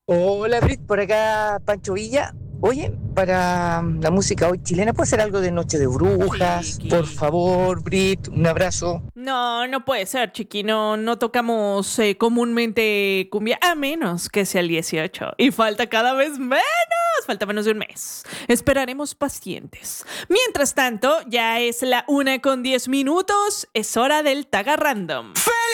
Hola, Brit, por acá Pancho Villa. Oye, para la música hoy chilena, ¿puede ser algo de Noche de Brujas? Por Chiqui. favor, Brit, un abrazo. No, no puede ser, chiqui. No, no tocamos comúnmente cumbia, a menos que sea el 18. Y falta cada vez menos. Falta menos de un mes. Esperaremos pacientes. Mientras tanto, ya es la 1:10. Es hora del Taga Random.